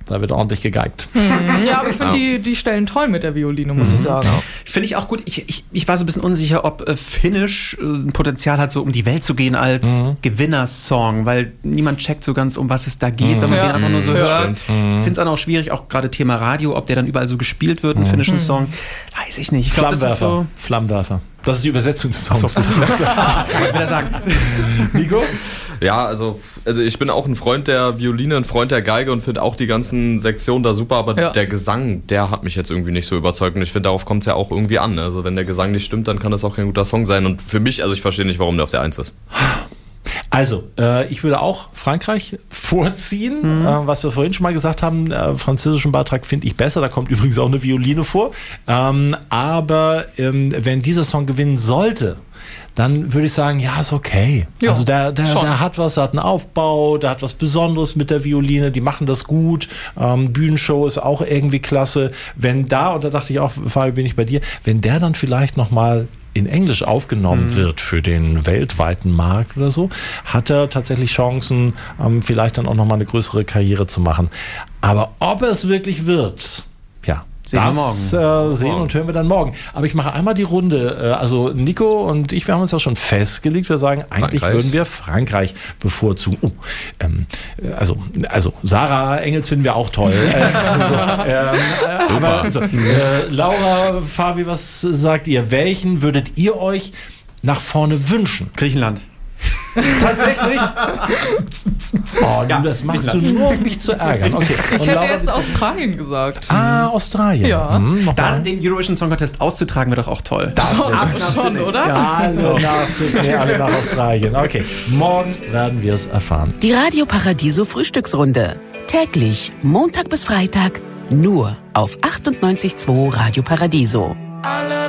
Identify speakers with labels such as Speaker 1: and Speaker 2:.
Speaker 1: da wird ordentlich gegeigt.
Speaker 2: Ja, aber ich finde die Stellen toll mit der Violine, muss ich sagen.
Speaker 3: Ja. Finde ich auch gut. Ich war so ein bisschen unsicher, ob Finnish ein Potenzial hat, so um die Welt zu gehen als Gewinnersong, weil niemand checkt so ganz, um was es da geht, wenn man den einfach nur so hört. Ich finde es dann auch schwierig, auch gerade Thema Radio, ob der dann überall so gespielt wird, ein finnischen Song. Weiß ich nicht. Ich glaub, das ist so
Speaker 1: Flammenwerfer. Das ist die Übersetzung des Songs.
Speaker 3: Was will er sagen?
Speaker 1: Nico?
Speaker 4: Ja, also ich bin auch ein Freund der Violine, ein Freund der Geige und finde auch die ganzen Sektionen da super, aber der Gesang, der hat mich jetzt irgendwie nicht so überzeugt und ich finde, darauf kommt es ja auch irgendwie an. Also wenn der Gesang nicht stimmt, dann kann das auch kein guter Song sein und für mich, also ich verstehe nicht, warum der auf der 1 ist.
Speaker 1: Also, ich würde auch Frankreich vorziehen, was wir vorhin schon mal gesagt haben, französischen Beitrag finde ich besser, da kommt übrigens auch eine Violine vor, aber wenn dieser Song gewinnen sollte, dann würde ich sagen, ja, ist okay. Ja, also der hat was, der hat einen Aufbau, der hat was Besonderes mit der Violine, die machen das gut, Bühnenshow ist auch irgendwie klasse. Wenn da, und da dachte ich auch, Fabio, bin ich bei dir, wenn der dann vielleicht nochmal in Englisch aufgenommen wird für den weltweiten Markt oder so, hat er tatsächlich Chancen, vielleicht dann auch nochmal eine größere Karriere zu machen. Aber ob es wirklich wird, ja, sehen und hören wir dann morgen. Aber ich mache einmal die Runde. Also Nico und ich, wir haben uns ja schon festgelegt. Wir sagen, eigentlich würden wir Frankreich bevorzugen. Also Sarah Engels finden wir auch toll. Laura, Fabi, was sagt ihr? Welchen würdet ihr euch nach vorne wünschen?
Speaker 3: Griechenland.
Speaker 1: Tatsächlich? Das machst du nur, um mich zu ärgern. Okay.
Speaker 2: Ich hätte jetzt Australien gesagt.
Speaker 1: Australien.
Speaker 2: Ja.
Speaker 3: Da den Eurovision Song Contest auszutragen, wäre doch auch toll.
Speaker 1: Das
Speaker 2: schon, oder?
Speaker 1: Ja, alle nach Australien. Okay, morgen werden wir es erfahren.
Speaker 5: Die Radio Paradiso Frühstücksrunde. Täglich, Montag bis Freitag, nur auf 98.2 Radio Paradiso.